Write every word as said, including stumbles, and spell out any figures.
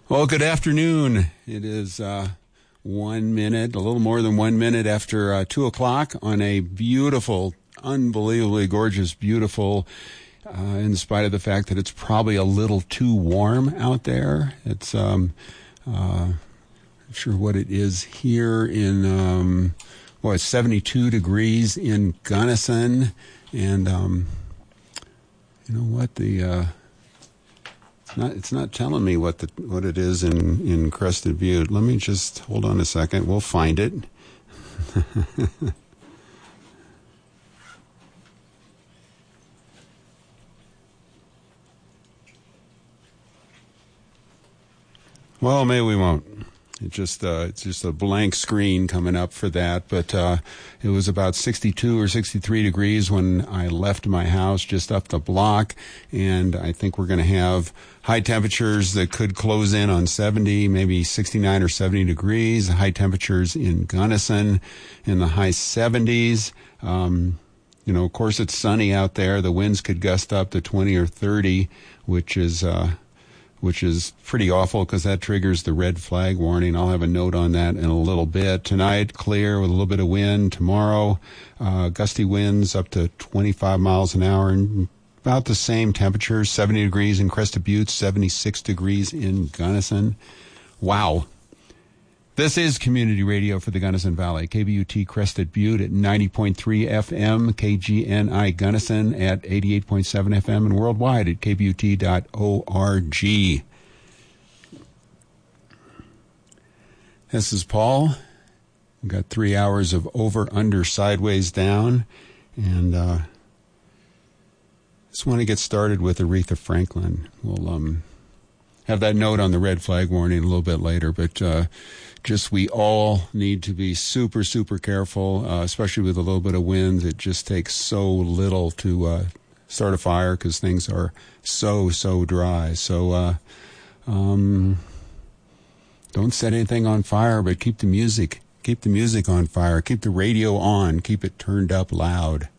Well, good afternoon. It is uh, one minute, a little more than one minute after uh, two o'clock on a beautiful, unbelievably gorgeous, beautiful, uh, in spite of the fact that it's probably a little too warm out there. It's, um, uh, not sure what it is here in, um, well, it's seventy-two degrees in Gunnison. And, um, you know what, the... Uh, Not, it's not telling me what the what it is in, in Crested Butte. Let me just hold on a second. We'll find it. Well, maybe we won't. It just uh, it's just a blank screen coming up for that. But uh, it was about sixty-two or sixty-three degrees when I left my house just up the block, and I think we're going to have high temperatures that could close in on seventy, maybe sixty-nine or seventy degrees. High temperatures in Gunnison in the high seventies. Um, you know, of course, it's sunny out there. The winds could gust up to twenty or thirty, which is uh, which is pretty awful because that triggers the red flag warning. I'll have a note on that in a little bit. Tonight, clear with a little bit of wind. Tomorrow, uh, gusty winds up to twenty-five miles an hour and about the same temperature, seventy degrees in Crested Butte, seventy-six degrees in Gunnison. Wow. This is Community Radio for the Gunnison Valley. K B U T Crested Butte at ninety point three F M, K G N I Gunnison at eighty-eight point seven F M, and worldwide at K B U T dot org. This is Paul. We've got three hours of over, under, sideways, down, and uh, just want to get started with Aretha Franklin. We'll um, have that note on the red flag warning a little bit later, but uh, just we all need to be super, super careful, uh, especially with a little bit of wind. It just takes so little to uh, start a fire because things are so, so dry. So uh, um, don't set anything on fire, but keep the music. Keep the music on fire. Keep the radio on. Keep it turned up loud.